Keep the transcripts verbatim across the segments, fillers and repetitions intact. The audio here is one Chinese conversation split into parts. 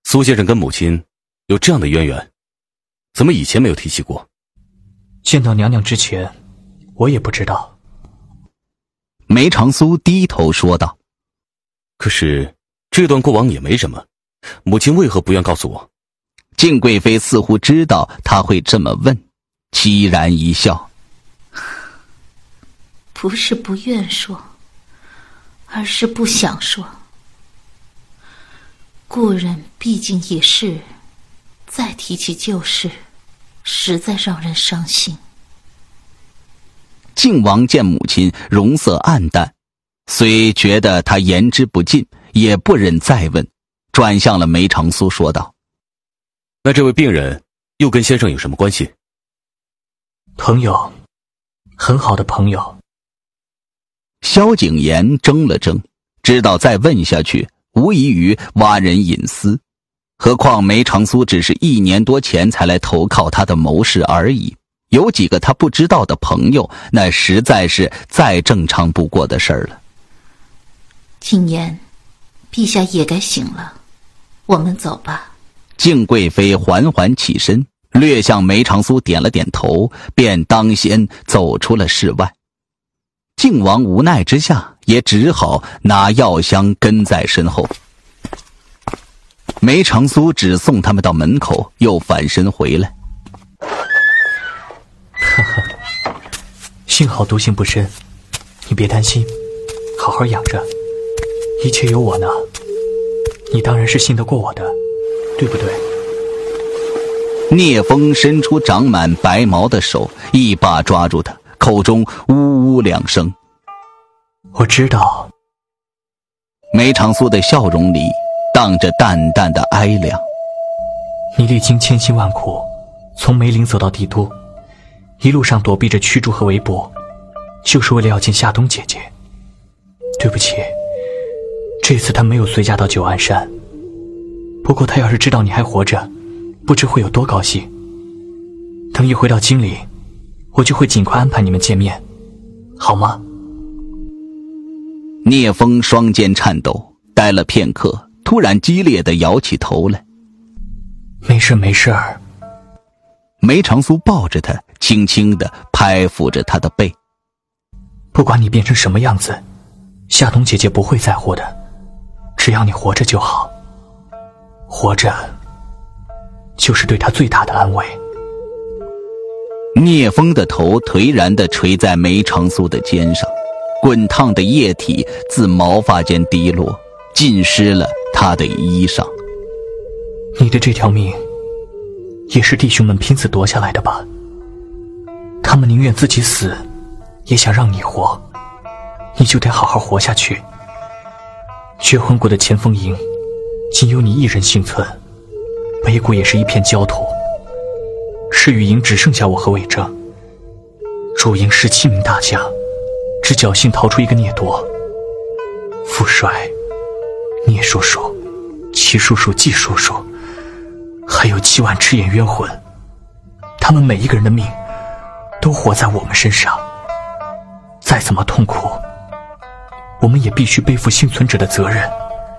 苏先生跟母亲有这样的渊源，怎么以前没有提起过？ 见到娘娘之前，我也不知道。 梅长苏低头说道。 可是这段过往也没什么，母亲为何不愿告诉我？ 静贵妃似乎知道他会这么问，凄然一笑。 不是不愿说，而是不想说。故人毕竟已逝，再提起旧事，实在让人伤心。 靖王见母亲容色暗淡，虽觉得他言之不尽，也不忍再问，转向了梅长苏说道： 那这位病人又跟先生有什么关系？ 朋友，很好的朋友。 萧景琰怔了怔，知道再问下去无异于挖人隐私，何况梅长苏只是一年多前才来投靠他的谋士而已，有几个他不知道的朋友，那实在是再正常不过的事儿了。 景琰，陛下也该醒了，我们走吧。 静贵妃缓缓起身，略向梅长苏点了点头，便当先走出了室外。靖王无奈之下，也只好拿药箱跟在身后。梅长苏只送他们到门口，又返身回来。 呵呵，幸好毒性不深，你别担心，好好养着，一切有我呢。你当然是信得过我的，对不对？ 聂风伸出长满白毛的手，一把抓住他，口中呜呜两声。 我知道。 梅长苏的笑容里荡着淡淡的哀凉。 你历经千辛万苦，从梅林走到帝都，一路上躲避着驱逐和围捕，就是为了要见夏冬姐姐。对不起，这次她没有随驾到九安山，不过她要是知道你还活着，不知会有多高兴。等一回到京里，我就会尽快安排你们见面，好吗？ 聂风双肩颤抖，呆了片刻，突然激烈地摇起头来。 没事没事儿。 梅长苏抱着他，轻轻地拍抚着他的背。 不管你变成什么样子，夏冬姐姐不会在乎的，只要你活着就好。活着就是对她最大的安慰。 聂风的头颓然地垂在梅长苏的肩上，滚烫的液体自毛发间滴落，浸湿了他的衣裳。 你的这条命也是弟兄们拼死夺下来的吧？他们宁愿自己死，也想让你活，你就得好好活下去。绝魂谷的前锋营仅有你一人幸存，北谷也是一片焦土，赤羽营只剩下我和魏征，主营十七名大将，只侥幸逃出一个聂夺。副帅、聂叔叔、齐叔叔、季叔叔，还有七万赤焰冤魂，他们每一个人的命都活在我们身上。再怎么痛苦，我们也必须背负幸存者的责任。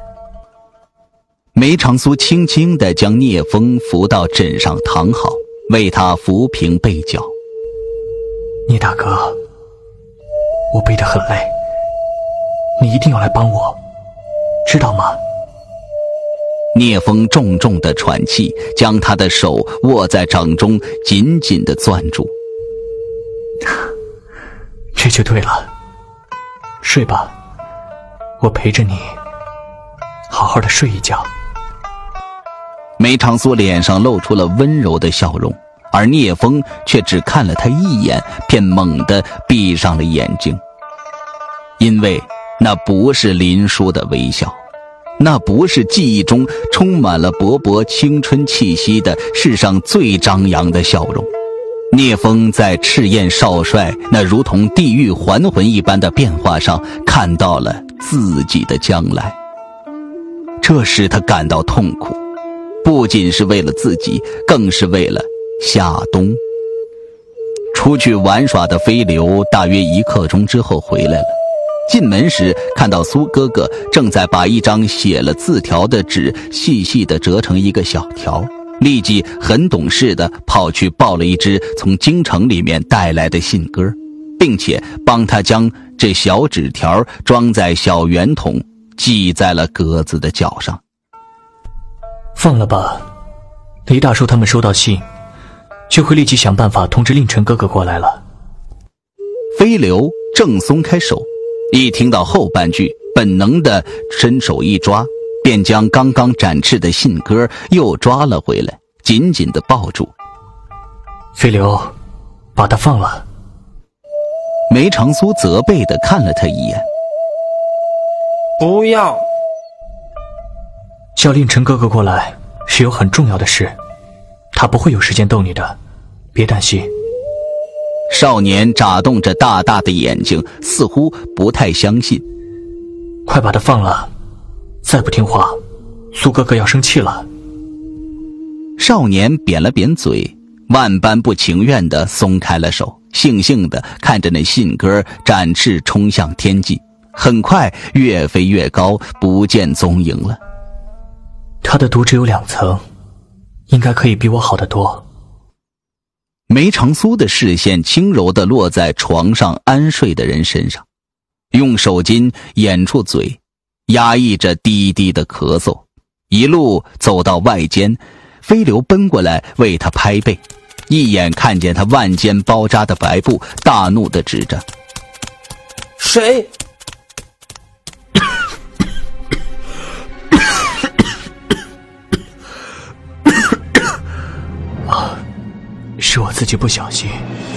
梅长苏轻轻地将聂风扶到枕上躺好，为他抚平背角。 聂大哥，我背得很累，你一定要来帮我，知道吗？ 聂风重重的喘气，将他的手握在掌中，紧紧地攥住。 这就对了，睡吧，我陪着你，好好的睡一觉。 梅长苏脸上露出了温柔的笑容，而聂风却只看了他一眼，便猛地闭上了眼睛。因为那不是林殊的微笑，那不是记忆中充满了勃勃青春气息的世上最张扬的笑容。聂风在赤焰少帅那如同地狱还魂一般的变化上看到了自己的将来，这使他感到痛苦，不仅是为了自己，更是为了夏冬。出去玩耍的飞流大约一刻钟之后回来了， 进门时看到苏哥哥正在把一张写了字条的纸细细地折成一个小条，立即很懂事地跑去抱了一只从京城里面带来的信鸽，并且帮他将这小纸条装在小圆筒，系在了鸽子的脚上。 放了吧，雷大叔他们收到信就会立即想办法通知令晨哥哥过来了。 飞流正松开手，一听到后半句，本能的伸手一抓，便将刚刚展翅的信鸽又抓了回来，紧紧地抱住。 飞流，把他放了。 梅长苏责备地看了他一眼。 不要。 叫令晨哥哥过来是有很重要的事，他不会有时间逗你的，别担心。 少年眨动着大大的眼睛，似乎不太相信。 快把他放了，再不听话，苏哥哥要生气了。 少年扁了扁嘴，万般不情愿地松开了手，悻悻地看着那信鸽展翅冲向天际，很快越飞越高，不见踪影了。 他的毒只有两层，应该可以比我好得多。 梅长苏的视线轻柔地落在床上安睡的人身上，用手巾掩住嘴，压抑着低低的咳嗽，一路走到外间。飞流奔过来为他拍背，一眼看见他万间包扎的白布，大怒地指着： 谁？ 啊，是我自己不小心。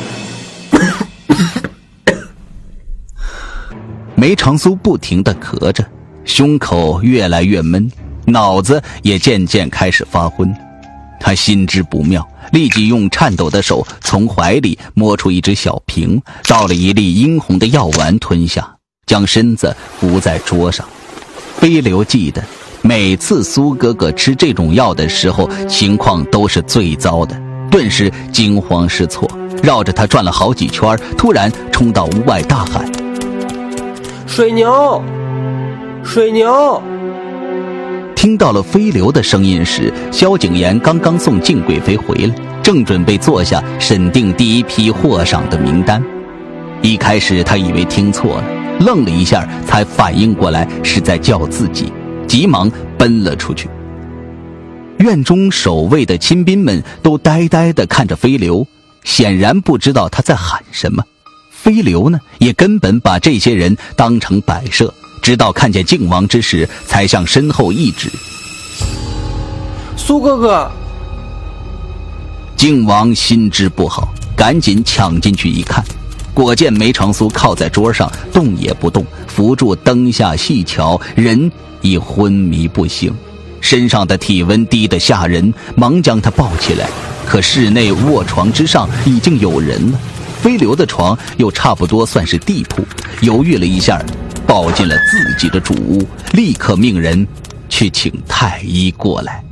梅长苏不停地咳着，胸口越来越闷，脑子也渐渐开始发昏。他心知不妙，立即用颤抖的手从怀里摸出一只小瓶，倒了一粒殷红的药丸吞下，将身子伏在桌上。飞流记得每次苏哥哥吃这种药的时候，情况都是最糟的，顿时惊慌失措，绕着他转了好几圈，突然冲到屋外大喊： 水牛，水牛！ 听到了飞流的声音时，萧景琰刚刚送敬贵妃回来，正准备坐下审定第一批获赏的名单。一开始他以为听错了，愣了一下，才反应过来是在叫自己，急忙奔了出去。院中守卫的亲兵们都呆呆地看着飞流，显然不知道他在喊什么。飞流呢，也根本把这些人当成摆设，直到看见靖王之时，才向身后一指： 苏哥哥！ 靖王心知不好，赶紧抢进去一看，果见梅长苏靠在桌上动也不动，扶住灯下细瞧，人已昏迷不醒，身上的体温低得吓人，忙将他抱起来。可室内卧床之上已经有人了，飞流的床又差不多算是地铺，犹豫了一下，抱进了自己的主屋，立刻命人去请太医过来。